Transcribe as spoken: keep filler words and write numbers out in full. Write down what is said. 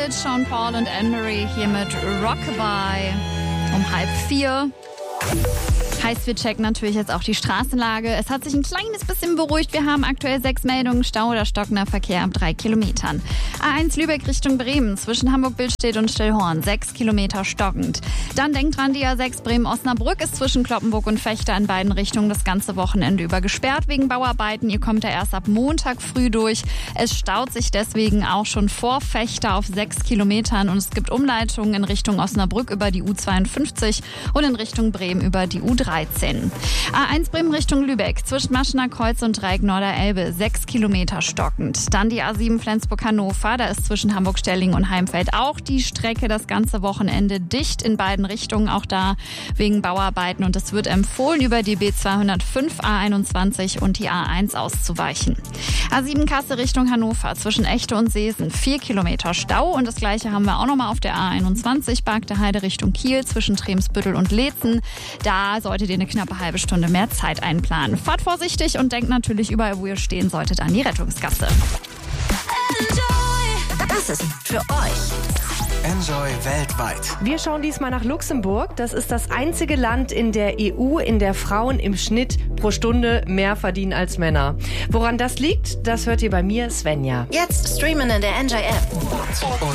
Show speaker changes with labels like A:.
A: Khalid, Sean Paul und Anne-Marie hier mit Rockabye um halb vier. Heißt, wir checken natürlich jetzt auch die Straßenlage. Es hat sich ein kleines bisschen beruhigt. Wir haben aktuell sechs Meldungen, Stau oder stockender Verkehr ab drei Kilometern. A eins Lübeck Richtung Bremen, zwischen Hamburg-Billstedt und Stillhorn, sechs Kilometer stockend. Dann denkt dran, die A sechs Bremen-Osnabrück ist zwischen Cloppenburg und Vechta in beiden Richtungen das ganze Wochenende über gesperrt wegen Bauarbeiten. Ihr kommt da erst ab Montag früh durch. Es staut sich deswegen auch schon vor Vechta auf sechs Kilometern und es gibt Umleitungen in Richtung Osnabrück über die U zweiundfünfzig und in Richtung Bremen über die U dreizehn. A eins Bremen Richtung Lübeck, zwischen Maschener Kreuz und Dreieck Norderelbe, sechs Kilometer stockend. Dann die A sieben Flensburg-Hannover, da ist zwischen Hamburg-Stellingen und Heimfeld auch die Strecke das ganze Wochenende dicht in beiden Richtungen, auch da wegen Bauarbeiten. Und es wird empfohlen, über die B zweihundertfünf, A einundzwanzig und die A eins auszuweichen. A sieben Kassel Richtung Hannover, zwischen Echte und Seesen, vier Kilometer Stau. Und das Gleiche haben wir auch nochmal auf der A einundzwanzig, Bargte Heide Richtung Kiel, zwischen Tremsbüttel und Leetzen. Da solltet ihr eine knappe halbe Stunde mehr Zeit einplanen. Fahrt vorsichtig und denkt natürlich überall, wo ihr stehen solltet, an die Rettungsgasse.
B: Das ist für euch.
C: Enjoy weltweit.
D: Wir schauen diesmal nach Luxemburg. Das ist das einzige Land in der E U, in der Frauen im Schnitt pro Stunde mehr verdienen als Männer. Woran das liegt, das hört ihr bei mir, Svenja.
B: Jetzt streamen in der Enjoy App.